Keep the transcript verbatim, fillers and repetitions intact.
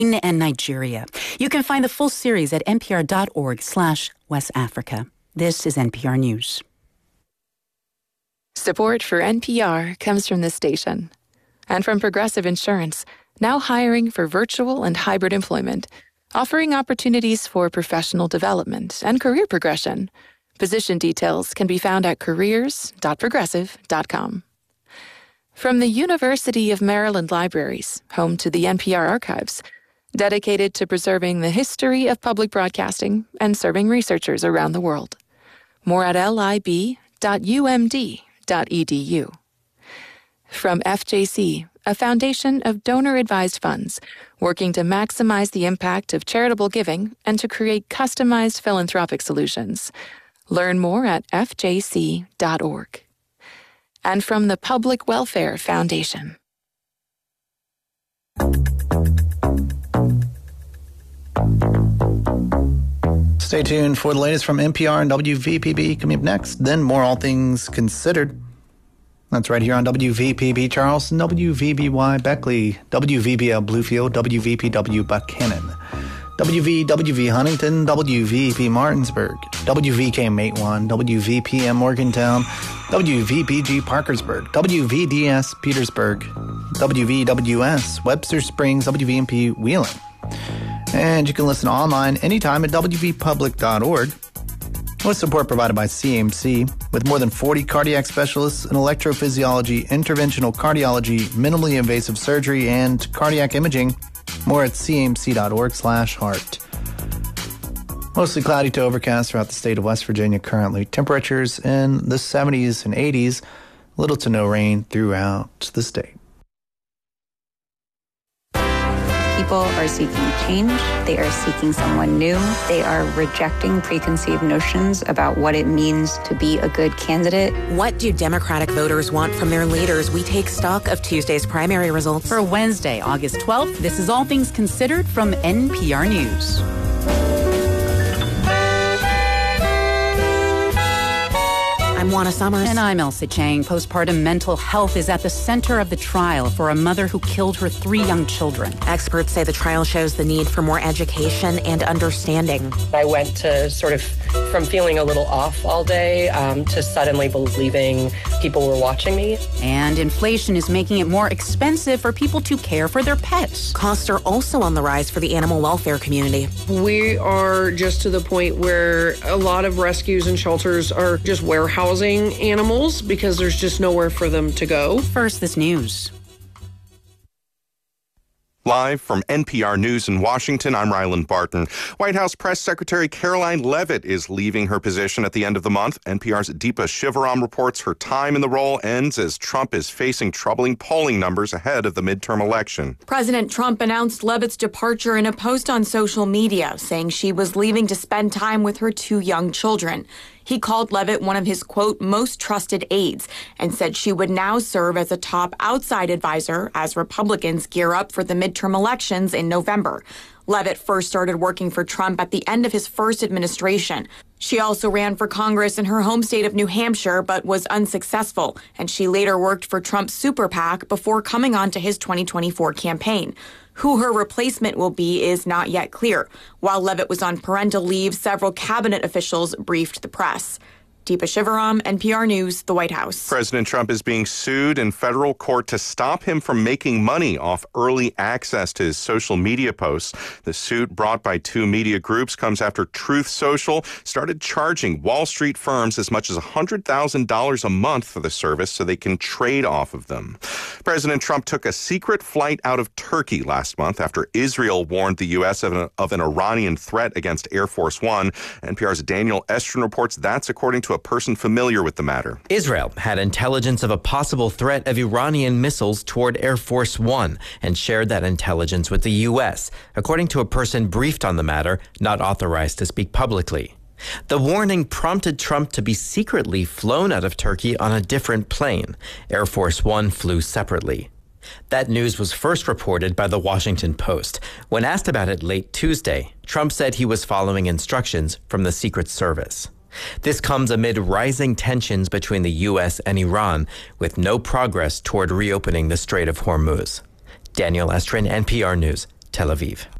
and Nigeria. You can find the full series at npr.org slash West Africa. This is N P R News. Support for N P R comes from this station and from Progressive Insurance, now hiring for virtual and hybrid employment, offering opportunities for professional development and career progression. Position details can be found at careers dot progressive dot com. From the University of Maryland Libraries, home to the N P R archives, dedicated to preserving the history of public broadcasting and serving researchers around the world. More at lib dot u m d dot e d u. From F J C, a foundation of donor-advised funds working to maximize the impact of charitable giving and to create customized philanthropic solutions. Learn more at f j c dot org. And from the Public Welfare Foundation. Stay tuned for the latest from N P R and W V P B. Coming up next, then more All Things Considered. That's right here on W V P B Charleston, W V B Y Beckley, W V B L Bluefield, W V P W Buchanan, W V W V Huntington, W V P Martinsburg, W V K Matewan, W V P M Morgantown, W V P G Parkersburg, W V D S Petersburg, W V W S Webster Springs, W V M P Wheeling. And you can listen online anytime at w v public dot org. With support provided by C M C, with more than forty cardiac specialists in electrophysiology, interventional cardiology, minimally invasive surgery, and cardiac imaging. More at c m c dot org slash heart. Mostly cloudy to overcast throughout the state of West Virginia currently. Temperatures in the seventies and eighties. Little to no rain throughout the state. People are seeking change. They are seeking someone new. They are rejecting preconceived notions about what it means to be a good candidate. What do Democratic voters want from their leaders? We take stock of Tuesday's primary results. For Wednesday, August twelfth, this is All Things Considered from N P R News. I'm Juana Summers. And I'm Elsa Chang. Postpartum mental health is at the center of the trial for a mother who killed her three young children. Experts say the trial shows the need for more education and understanding. I went to sort of from feeling a little off all day um, to suddenly believing people were watching me. And inflation is making it more expensive for people to care for their pets. Costs are also on the rise for the animal welfare community. We are just to the point where a lot of rescues and shelters are just warehousing animals because there's just nowhere for them to go. First, this news. Live from N P R News in Washington, I'm Ryland Barton. White House Press Secretary Caroline Leavitt is leaving her position at the end of the month. N P R's Deepa Shivaram reports her time in the role ends as Trump is facing troubling polling numbers ahead of the midterm election. President Trump announced Leavitt's departure in a post on social media, saying she was leaving to spend time with her two young children. He called Leavitt one of his, quote, most trusted aides and said she would now serve as a top outside advisor as Republicans gear up for the midterm elections in November. Leavitt first started working for Trump at the end of his first administration. She also ran for Congress in her home state of New Hampshire, but was unsuccessful, and she later worked for Trump's super PAC before coming on to his twenty twenty-four campaign. Who her replacement will be is not yet clear. While Leavitt was on parental leave, several cabinet officials briefed the press. Deepa Shivaram, N P R News, the White House. President Trump is being sued in federal court to stop him from making money off early access to his social media posts. The suit, brought by two media groups, comes after Truth Social started charging Wall Street firms as much as one hundred thousand dollars a month for the service so they can trade off of them. President Trump took a secret flight out of Turkey last month after Israel warned the U S of an, of an Iranian threat against Air Force One. N P R's Daniel Estrin reports that's according to a person familiar with the matter. Israel had intelligence of a possible threat of Iranian missiles toward Air Force One and shared that intelligence with the U S, according to a person briefed on the matter, not authorized to speak publicly. The warning prompted Trump to be secretly flown out of Turkey on a different plane. Air Force One flew separately. That news was first reported by the Washington Post. When asked about it late Tuesday, Trump said he was following instructions from the Secret Service. This comes amid rising tensions between the U S and Iran, with no progress toward reopening the Strait of Hormuz. Daniel Estrin, N P R News, Tel Aviv.